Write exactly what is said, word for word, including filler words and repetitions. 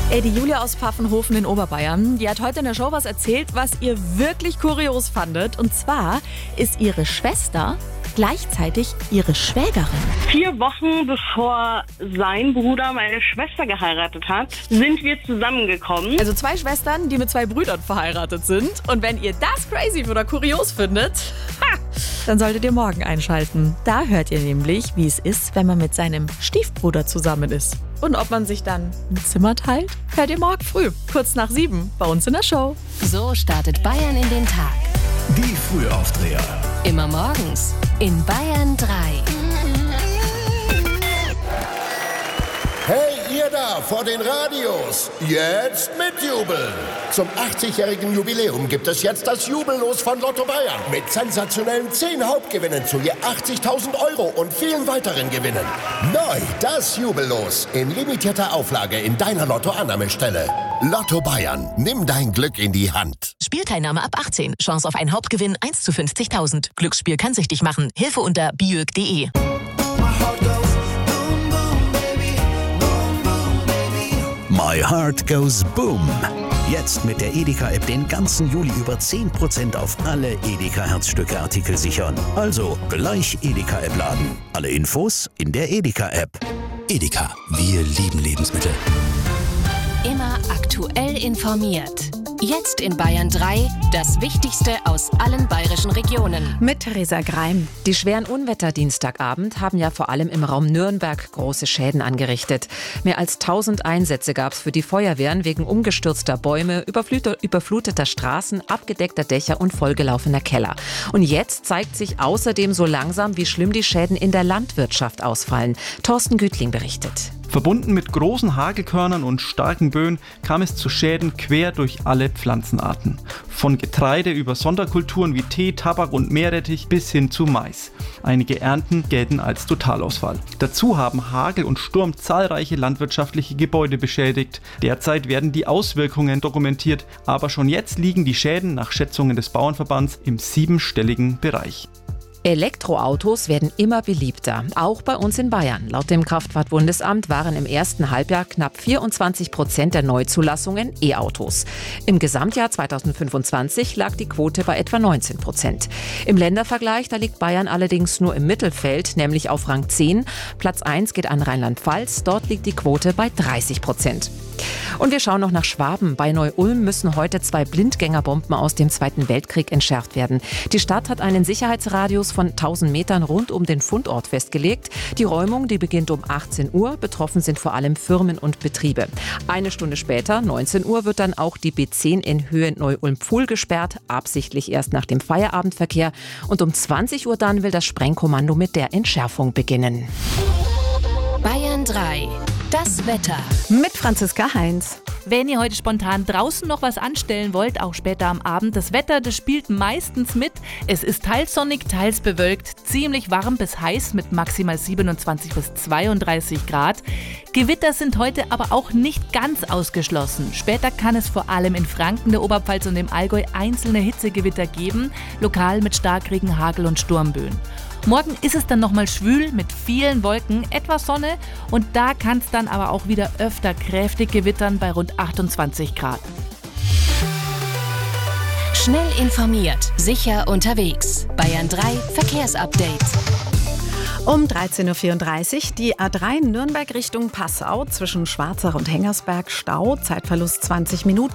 Ey, die Julia aus Pfaffenhofen in Oberbayern, die hat heute in der Show was erzählt, was ihr wirklich kurios fandet. Und zwar ist ihre Schwester gleichzeitig ihre Schwägerin. Vier Wochen bevor sein Bruder meine Schwester geheiratet hat, sind wir zusammengekommen. Also zwei Schwestern, die mit zwei Brüdern verheiratet sind. Und wenn ihr das crazy oder kurios findet, ha, dann solltet ihr morgen einschalten. Da hört ihr nämlich, wie es ist, wenn man mit seinem Stiefbruder zusammen ist. Und ob man sich dann ein Zimmer teilt, hört ihr morgen früh, kurz nach sieben, bei uns in der Show. So startet Bayern in den Tag. Die Frühaufdreher. Immer morgens in Bayern drei. Hey, ihr da vor den Radios, jetzt mitjubeln! Zum achtzigjährigen Jubiläum gibt es jetzt das Jubellos von Lotto Bayern mit sensationellen zehn Hauptgewinnen zu je achtzigtausend Euro und vielen weiteren Gewinnen. Neu das Jubellos in limitierter Auflage in deiner Lotto-Annahmestelle. Lotto Bayern, nimm dein Glück in die Hand. Spielteilnahme ab achtzehn. Chance auf einen Hauptgewinn eins zu fünfzigtausend. Glücksspiel kann süchtig machen. Hilfe unter biög punkt de. My Heart Goes Boom. Jetzt mit der Edeka-App den ganzen Juli über zehn Prozent auf alle Edeka-Herzstücke-Artikel sichern. Also gleich Edeka-App laden. Alle Infos in der Edeka-App. Edeka, wir lieben Lebensmittel. Immer aktuell informiert. Jetzt in Bayern drei, das Wichtigste aus allen bayerischen Regionen. Mit Theresa Greim. Die schweren Unwetter Dienstagabend haben ja vor allem im Raum Nürnberg große Schäden angerichtet. Mehr als tausend Einsätze gab es für die Feuerwehren wegen umgestürzter Bäume, überflut- überfluteter Straßen, abgedeckter Dächer und vollgelaufener Keller. Und jetzt zeigt sich außerdem so langsam, wie schlimm die Schäden in der Landwirtschaft ausfallen. Thorsten Gütling berichtet. Verbunden mit großen Hagelkörnern und starken Böen kam es zu Schäden quer durch alle Pflanzenarten. Von Getreide über Sonderkulturen wie Tee, Tabak und Meerrettich bis hin zu Mais. Einige Ernten gelten als Totalausfall. Dazu haben Hagel und Sturm zahlreiche landwirtschaftliche Gebäude beschädigt. Derzeit werden die Auswirkungen dokumentiert, aber schon jetzt liegen die Schäden nach Schätzungen des Bauernverbands im siebenstelligen Bereich. Elektroautos werden immer beliebter, auch bei uns in Bayern. Laut dem Kraftfahrtbundesamt waren im ersten Halbjahr knapp vierundzwanzig Prozent der Neuzulassungen E-Autos. Im Gesamtjahr zweitausendfünfundzwanzig lag die Quote bei etwa neunzehn Prozent. Im Ländervergleich, da liegt Bayern allerdings nur im Mittelfeld, nämlich auf Rang zehn. Platz eins geht an Rheinland-Pfalz, dort liegt die Quote bei dreißig Prozent. Und wir schauen noch nach Schwaben. Bei Neu-Ulm müssen heute zwei Blindgängerbomben aus dem Zweiten Weltkrieg entschärft werden. Die Stadt hat einen Sicherheitsradius von tausend Metern rund um den Fundort festgelegt. Die Räumung, die beginnt um achtzehn Uhr. Betroffen sind vor allem Firmen und Betriebe. Eine Stunde später, neunzehn Uhr, wird dann auch die B zehn in Höhe Neu-Ulm-Pfuhl gesperrt, absichtlich erst nach dem Feierabendverkehr. Und um zwanzig Uhr dann will das Sprengkommando mit der Entschärfung beginnen. Bayern drei. Das Wetter. Mit Franziska Heinz. Wenn ihr heute spontan draußen noch was anstellen wollt, auch später am Abend, das Wetter, das spielt meistens mit. Es ist teils sonnig, teils bewölkt, ziemlich warm bis heiß mit maximal siebenundzwanzig bis zweiunddreißig Grad. Gewitter sind heute aber auch nicht ganz ausgeschlossen. Später kann es vor allem in Franken, der Oberpfalz und im Allgäu einzelne Hitzegewitter geben, lokal mit Starkregen, Hagel und Sturmböen. Morgen ist es dann nochmal schwül mit vielen Wolken, etwas Sonne und da kann es dann aber auch wieder öfter kräftig gewittern bei rund achtundzwanzig Grad. Schnell informiert, sicher unterwegs. Bayern drei Verkehrsupdate. Um dreizehn Uhr vierunddreißig die A drei Nürnberg Richtung Passau zwischen Schwarzach und Hengersberg Stau, Zeitverlust zwanzig Minuten.